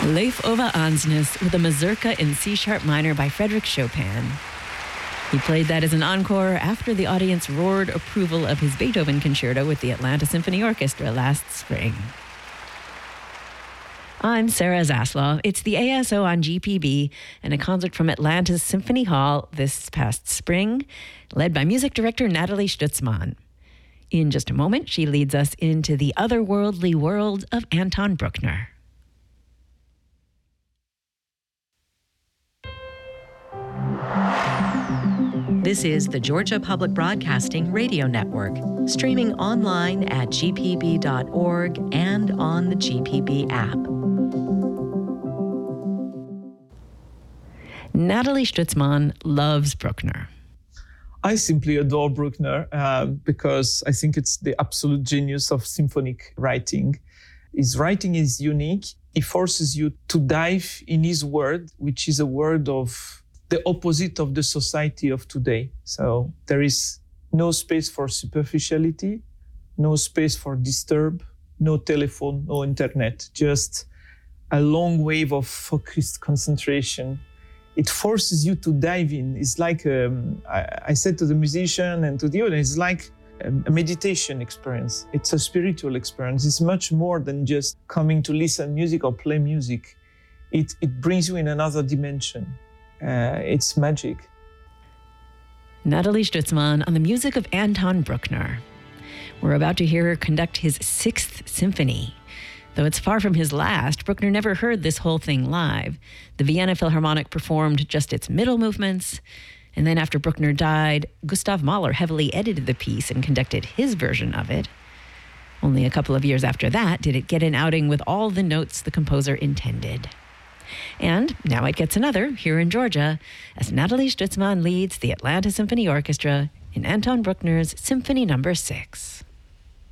Lauf over Ansnes with a mazurka in C-sharp minor by Frédéric Chopin. He played that as an encore after the audience roared approval of his Beethoven concerto with the Atlanta Symphony Orchestra last spring. I'm Sarah Zaslow. It's the ASO on GPB and a concert from Atlanta's Symphony Hall this past spring, led by music director Nathalie Stutzmann. In just a moment, she leads us into the otherworldly world of Anton Bruckner. This is the Georgia Public Broadcasting Radio Network, streaming online at gpb.org and on the GPB app. Nathalie Stutzmann loves Bruckner. I simply adore Bruckner because I think it's the absolute genius of symphonic writing. His writing is unique. He forces you to dive in his word, which is a word of the opposite of the society of today. So there is no space for superficiality, no space for disturb, no telephone, no internet, just a long wave of focused concentration. It forces you to dive in. It's like, I said to the musician and to the audience, it's like a meditation experience. It's a spiritual experience. It's much more than just coming to listen music or play music. It brings you in another dimension. It's magic. Nathalie Stutzmann on the music of Anton Bruckner. We're about to hear her conduct his 6th symphony. Though it's far from his last, Bruckner never heard this whole thing live. The Vienna Philharmonic performed just its middle movements, and then after Bruckner died, Gustav Mahler heavily edited the piece and conducted his version of it. Only a couple of years after that did it get an outing with all the notes the composer intended. And now it gets another here in Georgia as Nathalie Stutzmann leads the Atlanta Symphony Orchestra in Anton Bruckner's Symphony No. 6.